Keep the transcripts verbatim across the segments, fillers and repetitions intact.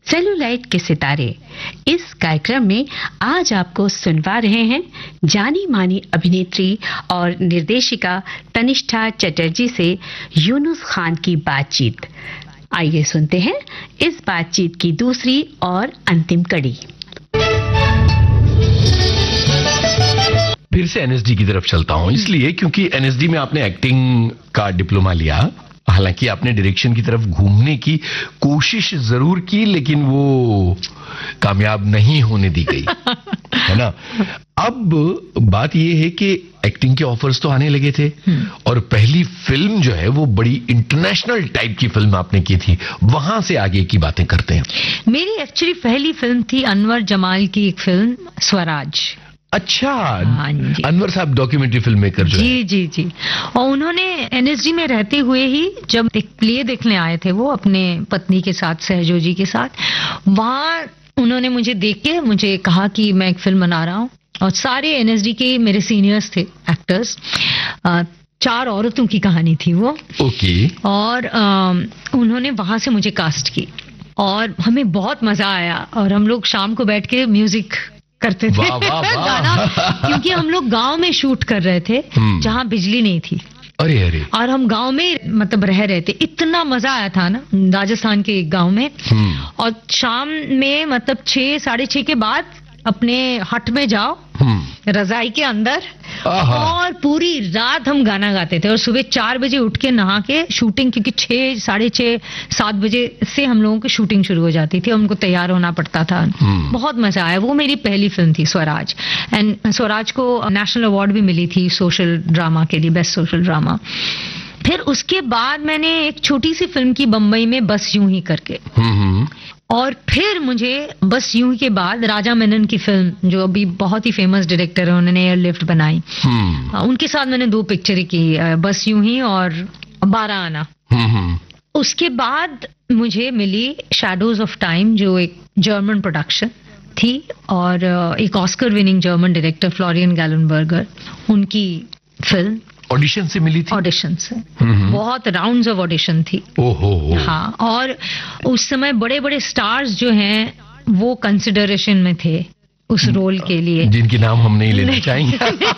Cellulite के सितारे। इस कार्यक्रम में आज आपको सुनवा रहे हैं जानी मानी अभिनेत्री और निर्देशिका तनिष्ठा चटर्जी से यूनुस खान की बातचीत। आइए सुनते हैं इस बातचीत की दूसरी और अंतिम कड़ी। फिर से एनएसडी की तरफ चलता हूं, इसलिए क्योंकि एनएसडी में आपने एक्टिंग का डिप्लोमा लिया, हालांकि आपने डायरेक्शन की तरफ घूमने की कोशिश जरूर की, लेकिन वो कामयाब नहीं होने दी गई, है ना। अब बात ये है कि एक्टिंग के ऑफर्स तो आने लगे थे और पहली फिल्म जो है वो बड़ी इंटरनेशनल टाइप की फिल्म आपने की थी। वहां से आगे की बातें करते हैं। मेरी एक्चुअली पहली फिल्म थी अनवर जमाल की एक फिल्म स्वराज। अच्छा, हाँ जी। अनवर साहब डॉक्यूमेंट्री फिल्म मेकर जो जी है। जी जी और उन्होंने एनएसडी में रहते हुए ही जब एक प्ले देखने आए थे वो अपने पत्नी के साथ, सहजो जी के साथ, वहां उन्होंने मुझे देख के मुझे कहा कि मैं एक फिल्म बना रहा हूँ और सारे एनएसडी के मेरे सीनियर्स थे एक्टर्स। चार औरतों की कहानी थी वो। ओके। और आ, उन्होंने वहां से मुझे कास्ट की और हमें बहुत मजा आया और हम लोग शाम को बैठ के म्यूजिक करते थे। वाह, वाह, वाह। गाना, क्योंकि हम लोग गांव में शूट कर रहे थे जहां बिजली नहीं थी। अरे अरे। और हम गांव में मतलब रह रहे थे। इतना मजा आया था ना राजस्थान के एक गांव में। और शाम में मतलब छह साढ़े छह के बाद अपने हट में जाओ, रजाई के अंदर, और पूरी रात हम गाना गाते थे और सुबह चार बजे उठ के नहा के शूटिंग, क्योंकि छह साढ़े छह सात बजे से हम लोगों की शूटिंग शुरू हो जाती थी, उनको तैयार होना पड़ता था। बहुत मजा आया। वो मेरी पहली फिल्म थी स्वराज, एंड स्वराज को नेशनल अवार्ड भी मिली थी सोशल ड्रामा के लिए, बेस्ट सोशल ड्रामा। फिर उसके बाद मैंने एक छोटी सी फिल्म की बम्बई में, बस यूं ही करके। और फिर मुझे बस यूं ही के बाद राजा मेनन की फिल्म, जो अभी बहुत ही फेमस डायरेक्टर है, उन्होंने एयरलिफ्ट बनाई, उनके साथ मैंने दो पिक्चरें की, बस यूं ही और बारह आना। उसके बाद मुझे मिली शैडोज ऑफ टाइम, जो एक जर्मन प्रोडक्शन थी और एक Oscar winning German director Florian गैलनबर्गर, उनकी फिल्म। ऑडिशन से मिली थी? ऑडिशन से, बहुत राउंड्स ऑफ ऑडिशन थी। ओहो। हाँ, और उस समय बड़े बड़े स्टार्स जो हैं वो कंसिडरेशन में थे उस रोल के लिए, जिनकी नाम हम नहीं लेना चाहेंगे।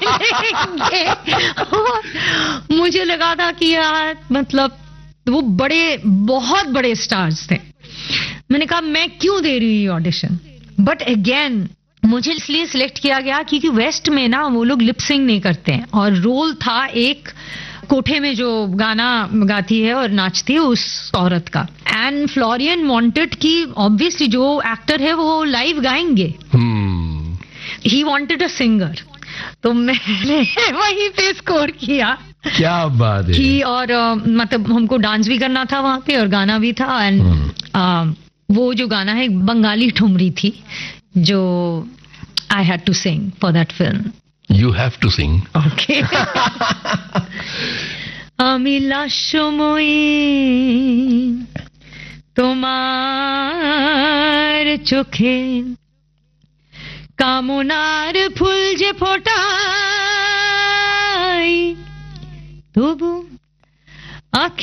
मुझे लगा था कि यार मतलब वो बड़े, बहुत बड़े स्टार्स थे। मैंने कहा मैं क्यों दे रही हूँ ऑडिशन, बट अगेन मुझे इसलिए सिलेक्ट किया गया क्योंकि वेस्ट में ना वो लोग लिपसिंग नहीं करते हैं और रोल था एक कोठे में जो गाना गाती है और नाचती है उस औरत का। एंड फ्लोरियन वांटेड कि ऑब्वियसली जो एक्टर है वो लाइव गाएंगे, ही वांटेड अ सिंगर, तो मैंने वहीं पे स्कोर किया। क्या बात है। कि और uh, मतलब हमको डांस भी करना था वहां पे और गाना भी था। एंड uh, वो जो गाना है बंगाली ठुमरी थी जो I had to sing for that film. You have to sing. Okay. আমি লাস্যময়ী তোমার চোখে কামনার ফুল যে ফোটাই তবু আখি